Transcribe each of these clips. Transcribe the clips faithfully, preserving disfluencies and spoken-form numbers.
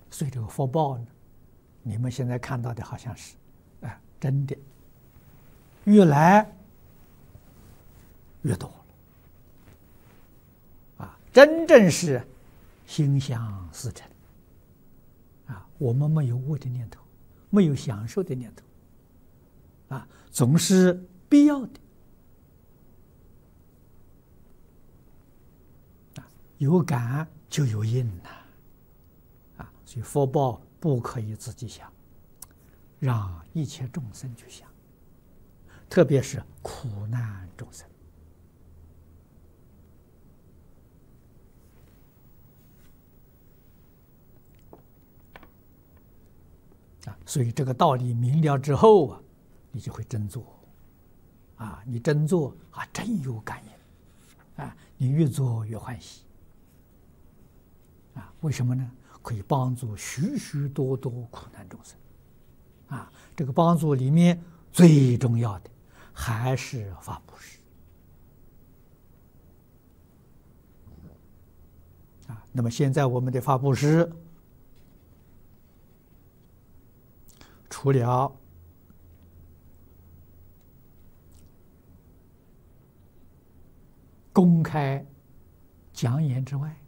所以这个福报呢，你们现在看到的好像是，啊，真的越来越多了，啊，真正是心想事成，啊，我们没有恶的念头，没有享受的念头，啊，总是必要的，啊，有感就有应呐，啊，所以福报不可以自己想，让一切众生去想，特别是苦难众生。啊，所以这个道理明了之后啊，你就会真做，啊，你真做啊，真有感应，啊，你越做越欢喜，啊，为什么呢？可以帮助许许多多苦难众生，啊，这个帮助里面最重要的还是法布施，啊，那么现在我们的法布施，除了公开讲演之外，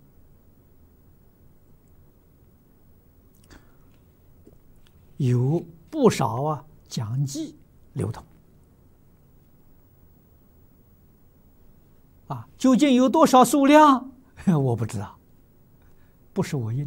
有不少啊讲记流通，啊，究竟有多少数量，我不知道，不是我印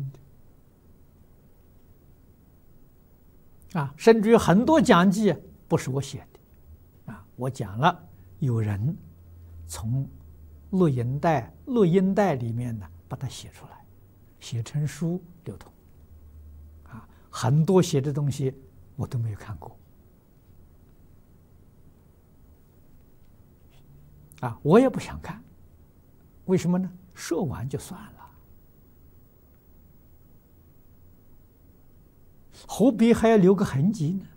的，啊，甚至于很多讲记不是我写的，啊，我讲了，有人从录音带、录音带里面呢把它写出来，写成书流通，啊，很多写的东西我都没有看过，啊，我也不想看，为什么呢？说完就算了，何必还要留个痕迹呢？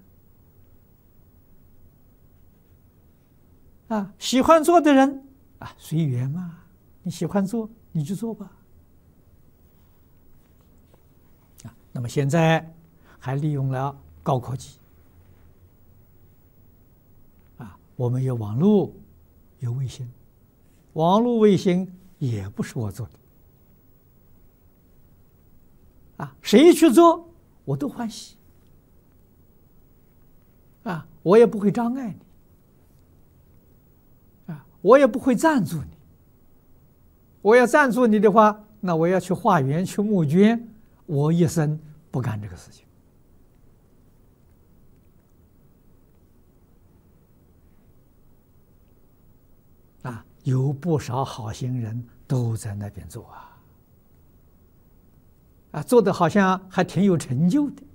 啊，喜欢做的人啊，随缘嘛，你喜欢做你就做吧。啊，那么现在还利用了高科技，啊，我们有网络，有卫星，网络卫星也不是我做的，啊，谁去做我都欢喜，啊，我也不会障碍你。我也不会赞助你，我要赞助你的话，那我要去化缘去募捐，我一生不干这个事情。啊，有不少好心人都在那边做啊，啊，做的好像还挺有成就的，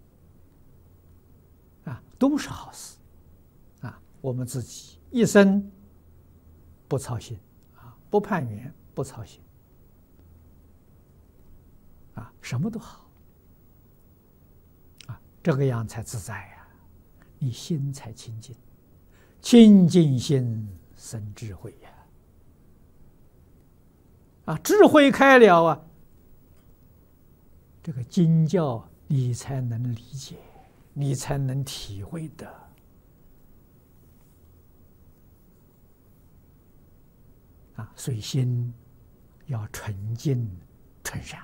啊，都是好事，啊，我们自己一生不操心，啊，不攀缘，不操心，啊，什么都好，啊，这个样才自在呀，你心才清净，清净心生智慧呀，啊，智慧开了啊，这个经教你才能理解，你才能体会的。啊，所以心要纯净纯善，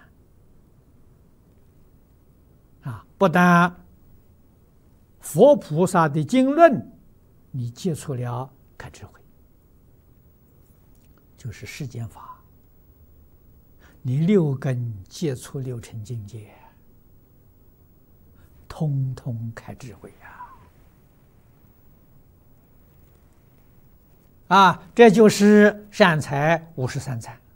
啊，不但佛菩萨的经论你接触了开智慧，就是世间法，你六根接触六尘境界，通通开智慧呀！啊，这就是善财五十三参。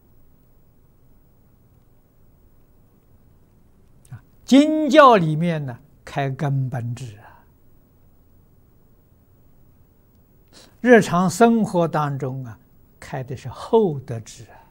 啊，经教里面呢，开根本智啊。日常生活当中啊，开的是厚德智啊。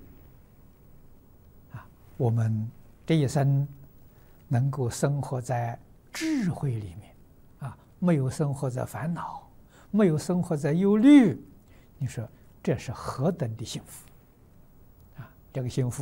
啊，我们这一生能够生活在智慧里面，啊，没有生活在烦恼。没有生活在忧虑，你说这是何等的幸福啊！这个幸福